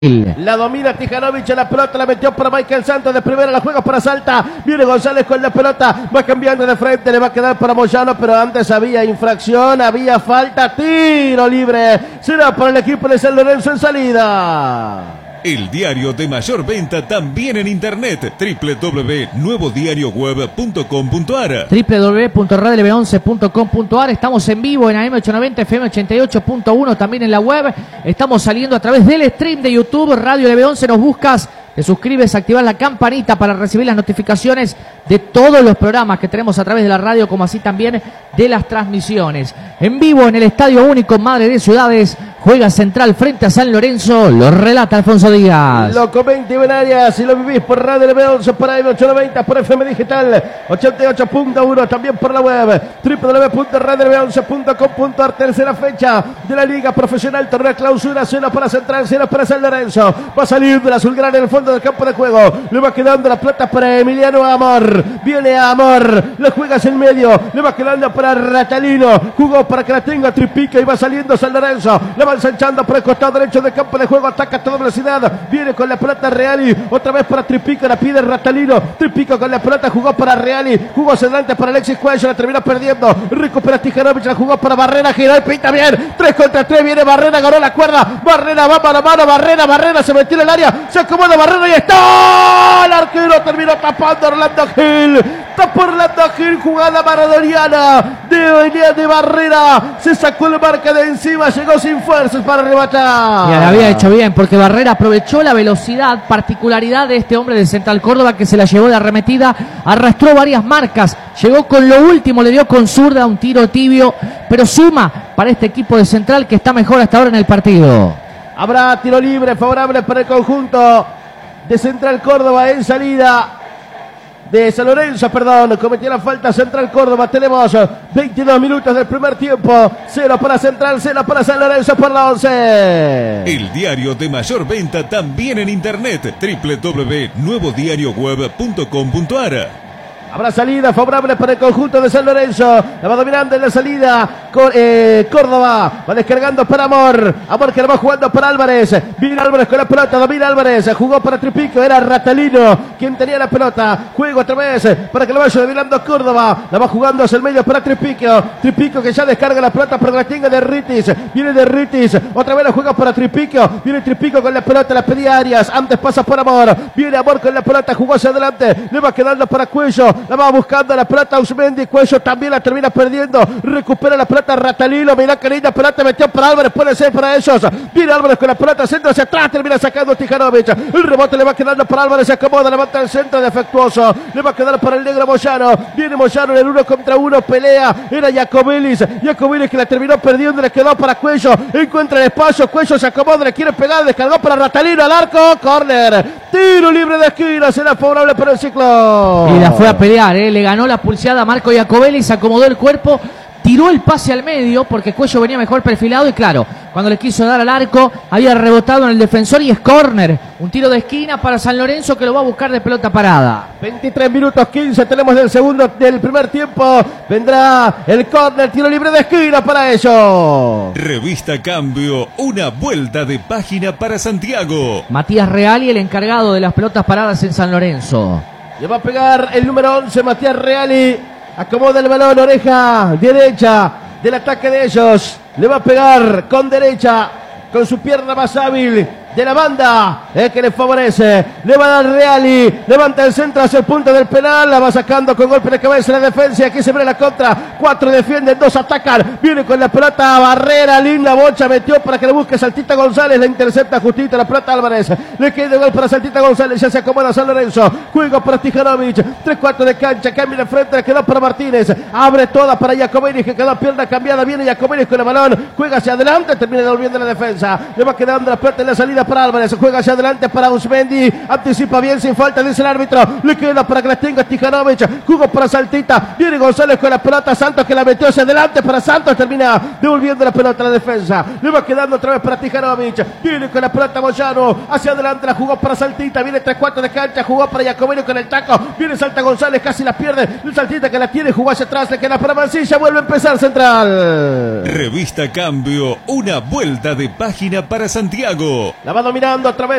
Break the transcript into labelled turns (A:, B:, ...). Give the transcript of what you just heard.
A: La domina Tijanovic, la pelota la metió para Michael Santos de primera, la juega para Salta, viene González con la pelota, va cambiando de frente, le va a quedar para Moyano, pero antes había infracción, había falta, tiro libre, será para el equipo de San Lorenzo en salida.
B: El diario de mayor venta también en internet, www.nuevodiarioweb.com.ar
C: www.radiolb11.com.ar. Estamos en vivo en AM890, FM88.1, también en la web. Estamos saliendo a través del stream de YouTube, Radio LB11, nos buscas, te suscribes, activas la campanita para recibir las notificaciones de todos los programas que tenemos a través de la radio, como así también de las transmisiones. En vivo en el Estadio Único Madre de Ciudades, juega Central frente a San Lorenzo, lo relata Alfonso Díaz.
A: Lo comenta Iván Arias y lo vivís por Radio LB11, por AM890, por FM Digital 88.1, también por la web www.radiolb11.com.ar. Tercera fecha de la Liga Profesional, torneo clausura, 0 para Central, 0 para San Lorenzo. Va a salir de la azulgrana en el fondo del campo de juego, le va quedando la plata para Emiliano Amor, viene Amor, le juegas en medio, le va quedando para Ratalino, jugó para que la tenga Tripica y va saliendo San Lorenzo, le va ensanchando por el costado derecho del campo de juego, ataca a toda velocidad, viene con la pelota Reali, otra vez para Tripica, la pide Ratalino, Tripica con la pelota, jugó para Reali, jugó hacia adelante para Alexis Cuello, la terminó perdiendo, recupera Tijanovic, la jugó para Barrera, giró y pinta bien, 3 contra 3, viene Barrera, ganó la cuerda, Barrera va para la mano, Barrera se metió en el área, se acomoda Barrera y está, el arquero terminó tapando Orlando Gil, tapó Orlando Gil, jugada maradoniana de Barrera, se sacó la marca de encima, llegó sin fuerzas para rematar.
C: Y la había hecho bien, porque Barrera aprovechó la velocidad, particularidad de este hombre de Central Córdoba, que se la llevó de arremetida, arrastró varias marcas, llegó con lo último, le dio con zurda un tiro tibio, pero suma para este equipo de Central que está mejor hasta ahora en el partido.
A: Habrá tiro libre favorable para el conjunto de Central Córdoba en salida de San Lorenzo, cometió la falta Central Córdoba. Tenemos 22 minutos del primer tiempo, 0 para Central, 0 para San Lorenzo por la 11.
B: El diario de mayor venta también en internet, www.nuevodiarioweb.com.ar.
A: Habrá salida favorable para el conjunto de San Lorenzo. La va dominando en la salida Córdoba. Va descargando para Amor. Amor que la va jugando para Álvarez. Viene Álvarez con la pelota. Domina Álvarez. Jugó para Tripico. Era Ratalino quien tenía la pelota. Juego otra vez para que la vaya dominando Córdoba. La va jugando hacia el medio para Tripico. Tripico que ya descarga la pelota para que la tenga de Ritis. Viene de Ritis. Otra vez la juega para Tripico. Viene Tripico con la pelota. La pedía Arias. Antes pasa por Amor. Viene Amor con la pelota. Jugó hacia adelante. Le va quedando para Cuello. La va buscando la pelota Usmendi, Cuello también la termina perdiendo, recupera la pelota Ratalino, mirá que linda pelota, metió para Álvarez, puede ser para ellos, viene Álvarez con la pelota, centro hacia atrás, termina sacando Tijanovic, el rebote le va quedando para Álvarez, se acomoda, levanta el centro defectuoso, le va a quedar para el negro Moyano, viene Moyano en el 1 contra 1, pelea, era Jacobelis que la terminó perdiendo, le quedó para Cuello, encuentra el espacio, Cuello se acomoda, le quiere pegar, descargó para Ratalino al arco, córner, tiro libre de esquina, será favorable para el Ciclo.
C: Y la fue a pelear, le ganó la pulseada a Marco Jacobelli, se acomodó el cuerpo, tiró el pase al medio porque Cuello venía mejor perfilado y claro, cuando le quiso dar al arco había rebotado en el defensor y es córner, un tiro de esquina para San Lorenzo que lo va a buscar de pelota parada.
A: 23 minutos 15 tenemos del primer tiempo, vendrá el córner, tiro libre de esquina para ellos.
B: Revista Cambio, una vuelta de página para Santiago.
C: Matías Reali, el encargado de las pelotas paradas en San Lorenzo.
A: Le va a pegar el número 11, Matías Reali. Acomoda el balón, oreja derecha del ataque de ellos. Le va a pegar con derecha, con su pierna más hábil de la banda, que le favorece. Le va a dar Reali, levanta el centro hacia el punto del penal, la va sacando con golpe de cabeza la defensa. Aquí se ve la contra, 4 defienden, 2 atacan. Viene con la pelota Barrera, linda bocha, metió para que le busque Saltita González, la intercepta justita la pelota Álvarez. Le queda el gol para Saltita González, ya se acomoda San Lorenzo. Juego para Tijanovic, 3-4 de cancha, cambia de frente, le quedó para Martínez. Abre toda para Jacobelli, que quedó pierna cambiada. Viene Jacobelli con el balón, juega hacia adelante, termina devolviendo la defensa. Le va quedando la pelota en la salida para Álvarez, juega hacia adelante para Usmendi, anticipa bien sin falta, dice el árbitro, le queda para que la tenga Tijanovic, jugó para Saltita, viene González con la pelota, Santos que la metió hacia adelante para Santos, termina devolviendo la pelota a la defensa, le va quedando otra vez para Tijanovic, viene con la pelota Moyano, hacia adelante la jugó para Saltita, viene 3-4 de cancha, jugó para Jacobelli con el taco, viene Salta González, casi la pierde, el Saltita que la tiene, jugó hacia atrás, le queda para Mancilla, vuelve a empezar Central.
B: Revista Cambio, una vuelta de página para Santiago.
A: La va dominando a través